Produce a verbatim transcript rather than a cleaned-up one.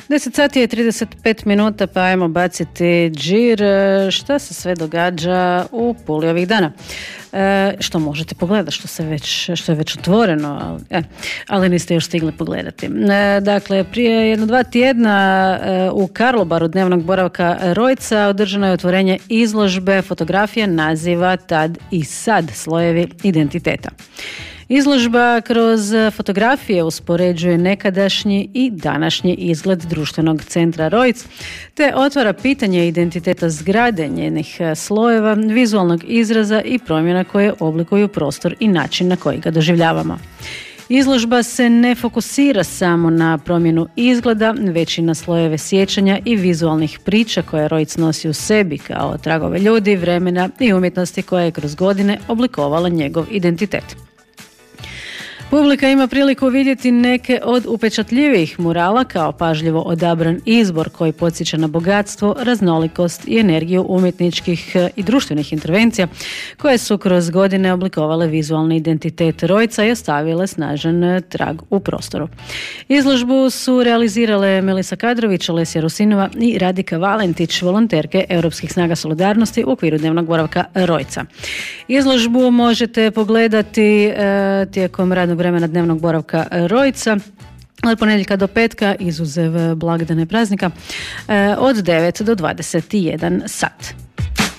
deset sati je trideset pet minuta, pa ajmo baciti džir. Šta se sve događa u Puli ovih dana? E, što možete pogledati, što, se već, što je već otvoreno, ali, e, ali niste još stigli pogledati. E, dakle, prije jedno dva tjedna e, u Karlobaru dnevnog boravka Rojca održano je otvorenje izložbe fotografija naziva Tad i sad, slojevi identiteta. Izložba kroz fotografije uspoređuje nekadašnji i današnji izgled društvenog centra Rojc, te otvara pitanje identiteta zgrade, njenih slojeva, vizualnog izraza i promjena koje oblikuju prostor i način na koji ga doživljavamo. Izložba se ne fokusira samo na promjenu izgleda, već i na slojeve sjećanja i vizualnih priča koje Rojc nosi u sebi kao tragove ljudi, vremena i umjetnosti koja je kroz godine oblikovala njegov identitet. Publika ima priliku vidjeti neke od upečatljivijih murala kao pažljivo odabran izbor koji podsjeća na bogatstvo, raznolikost i energiju umjetničkih i društvenih intervencija koje su kroz godine oblikovale vizualni identitet Rojca i ostavile snažan trag u prostoru. Izložbu su realizirale Melisa Kadrović, Alesija Rusinova i Radika Valentić, volonterke Europskih snaga solidarnosti u okviru dnevnog boravka Rojca. Izložbu možete pogledati e, tijekom radnog vremena dnevnog boravka Rojca od ponedjeljka do petka, izuzev blagdane praznika, od devet do dvadeset jedan sat.